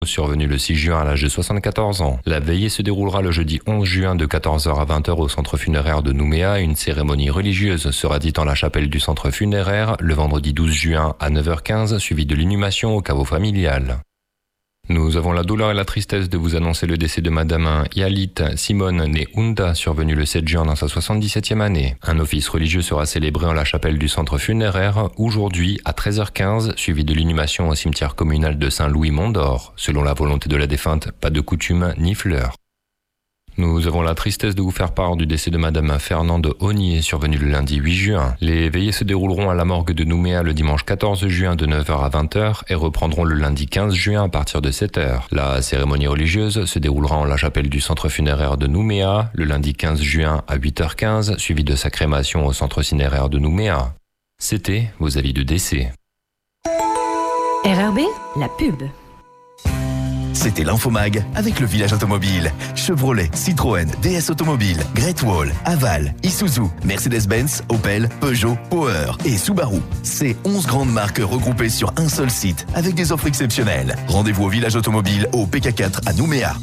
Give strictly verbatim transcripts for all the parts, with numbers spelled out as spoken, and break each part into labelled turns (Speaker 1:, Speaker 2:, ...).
Speaker 1: Survenu le six juin à l'âge de soixante-quatorze ans. La veillée se déroulera le jeudi onze juin de quatorze heures à vingt heures au centre funéraire de Nouméa. Une cérémonie religieuse sera dite en la chapelle du centre funéraire le vendredi douze juin à neuf heures quinze, suivi de l'inhumation au caveau familial. Nous avons la douleur et la tristesse de vous annoncer le décès de Madame Yalit Simone née Hunda, survenue le sept juin dans sa soixante-dix-septième année. Un office religieux sera célébré en la chapelle du centre funéraire aujourd'hui à treize heures quinze, suivi de l'inhumation au cimetière communal de Saint-Louis-Mont-d'Or. Selon la volonté de la défunte, pas de coutume ni fleurs. Nous avons la tristesse de vous faire part du décès de Madame Fernande Ognier, survenue le lundi huit juin. Les veillées se dérouleront à la morgue de Nouméa le dimanche quatorze juin de neuf heures à vingt heures et reprendront le lundi quinze juin à partir de sept heures. La cérémonie religieuse se déroulera en la chapelle du centre funéraire de Nouméa le lundi quinze juin à huit heures quinze, suivi de sa crémation au centre cinéraire de Nouméa. C'était vos avis de décès.
Speaker 2: R R B, la pub.
Speaker 3: C'était l'Infomag avec le village automobile. Chevrolet, Citroën, D S Automobile, Great Wall, Aval, Isuzu, Mercedes-Benz, Opel, Peugeot, Power et Subaru. C'est onze grandes marques regroupées sur un seul site avec des offres exceptionnelles. Rendez-vous au village automobile au P K quatre à Nouméa.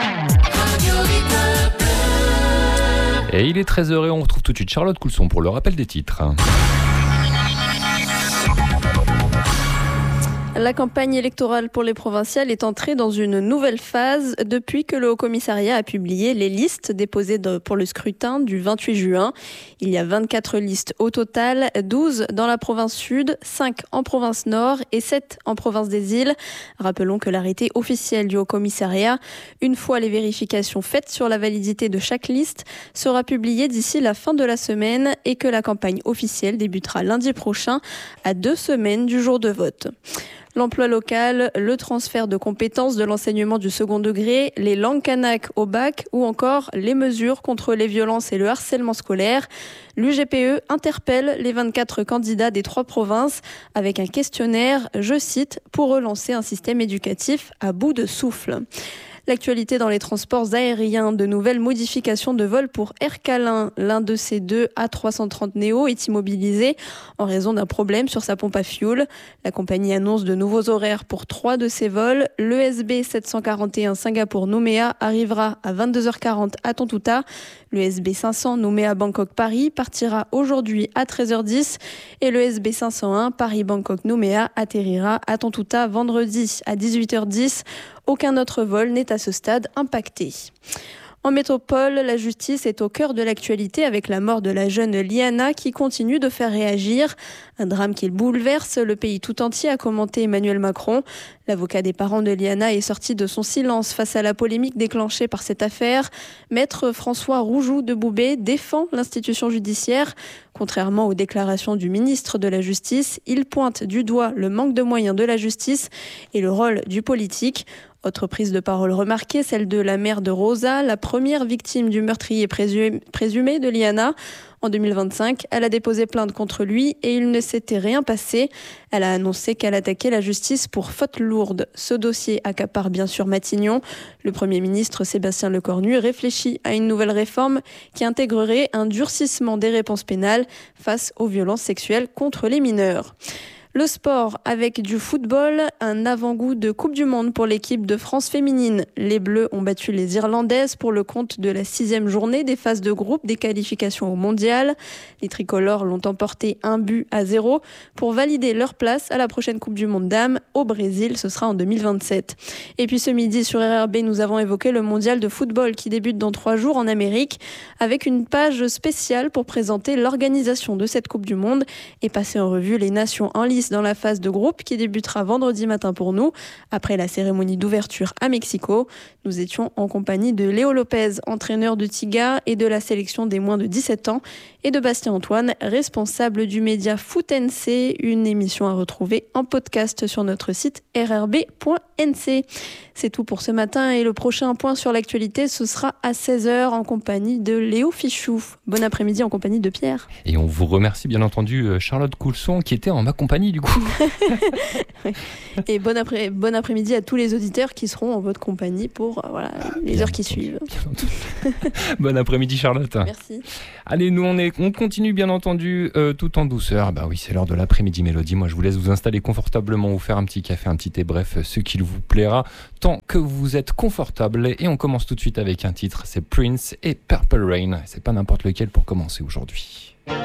Speaker 4: Et il est treize heures et on retrouve tout de suite Charlotte Coulson pour le rappel des titres.
Speaker 5: La campagne électorale pour les provinciales est entrée dans une nouvelle phase depuis que le Haut-Commissariat a publié les listes déposées pour le scrutin du vingt-huit juin. Il y a vingt-quatre listes au total, douze dans la province sud, cinq en province nord et sept en province des îles. Rappelons que l'arrêté officiel du Haut-Commissariat, une fois les vérifications faites sur la validité de chaque liste, sera publié d'ici la fin de la semaine et que la campagne officielle débutera lundi prochain à deux semaines du jour de vote. L'emploi local, le transfert de compétences de l'enseignement du second degré, les langues kanak au bac ou encore les mesures contre les violences et le harcèlement scolaire. L'U G P E interpelle les vingt-quatre candidats des trois provinces avec un questionnaire, je cite, pour relancer un système éducatif à bout de souffle. L'actualité dans les transports aériens, de nouvelles modifications de vol pour Air Calin. L'un de ces deux A trois cent trente Neo est immobilisé en raison d'un problème sur sa pompe à fioul. La compagnie annonce de nouveaux horaires pour trois de ses vols. L'E S B sept cent quarante et un Singapour-Nouméa arrivera à vingt-deux heures quarante à Tontouta. L'E S B cinq cents Nouméa-Bangkok-Paris partira aujourd'hui à treize heures dix et l'E S B cinq cent un Paris-Bangkok-Nouméa atterrira à Tontouta vendredi à dix-huit heures dix. Aucun autre vol n'est à ce stade impacté. En métropole, la justice est au cœur de l'actualité avec la mort de la jeune Liana qui continue de faire réagir. Un drame qui bouleverse le pays tout entier, a commenté Emmanuel Macron. L'avocat des parents de Liana est sorti de son silence face à la polémique déclenchée par cette affaire. Maître François Roujoux de Boubé défend l'institution judiciaire. Contrairement aux déclarations du ministre de la Justice, il pointe du doigt le manque de moyens de la justice et le rôle du politique. Autre prise de parole remarquée, celle de la mère de Rosa, la première victime du meurtrier présumé de Liana. En deux mille vingt-cinq, elle a déposé plainte contre lui et il ne s'était rien passé. Elle a annoncé qu'elle attaquait la justice pour faute lourde. Ce dossier accapare bien sûr Matignon. Le Premier ministre Sébastien Lecornu réfléchit à une nouvelle réforme qui intégrerait un durcissement des réponses pénales face aux violences sexuelles contre les mineurs. Le sport avec du football, un avant-goût de Coupe du Monde pour l'équipe de France féminine. Les Bleus ont battu les Irlandaises pour le compte de la sixième journée des phases de groupe des qualifications au Mondial. Les tricolores l'ont emporté un but à zéro pour valider leur place à la prochaine Coupe du Monde dames au Brésil. Ce sera en deux mille vingt-sept. Et puis ce midi sur R R B, nous avons évoqué le Mondial de football qui débute dans trois jours en Amérique avec une page spéciale pour présenter l'organisation de cette Coupe du Monde et passer en revue les nations en lice dans la phase de groupe qui débutera vendredi matin pour nous, après la cérémonie d'ouverture à Mexico. Nous étions en compagnie de Léo Lopez, entraîneur de Tiga et de la sélection des moins de dix-sept ans, et de Bastien Antoine, responsable du média Foot N C, une émission à retrouver en podcast sur notre site r r b point n c. C'est tout pour ce matin et le prochain point sur l'actualité, ce sera à seize heures en compagnie de Léo Fichou. Bon après-midi en compagnie de Pierre.
Speaker 4: Et on vous remercie bien entendu Charlotte Coulson qui était en ma compagnie du coup.
Speaker 5: Et bon, après, bon après-midi à tous les auditeurs qui seront en votre compagnie pour euh, voilà, les
Speaker 4: Bien
Speaker 5: heures qui
Speaker 4: entendu,
Speaker 5: suivent.
Speaker 4: bien entendu. Bon après-midi Charlotte.
Speaker 5: Merci.
Speaker 4: Allez, nous on, est, on continue bien entendu euh, tout en douceur. Bah oui, c'est l'heure de l'après-midi mélodie. Moi je vous laisse vous installer confortablement, vous faire un petit café, un petit thé, bref, ce qu'il vous plaira, tant que vous êtes confortable. Et on commence tout de suite avec un titre, c'est Prince et Purple Rain. C'est pas n'importe lequel pour commencer aujourd'hui.